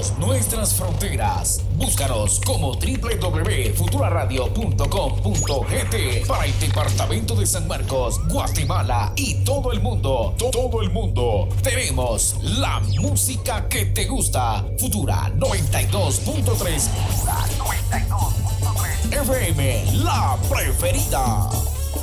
Sobrepasamos nuestras fronteras. Búscanos como www.futuraradio.com.gt para el departamento de San Marcos, Guatemala y todo el mundo. Todo el mundo. Tenemos la música que te gusta. Futura 92.3. Futura 92.3. FM, la preferida.